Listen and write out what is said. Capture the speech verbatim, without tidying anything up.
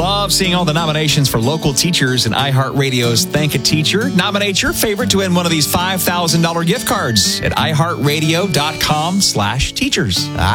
Love seeing all the nominations for local teachers in iHeartRadio's Thank a Teacher. Nominate your favorite to win one of these five thousand dollars gift cards at iHeartRadio.com slash teachers.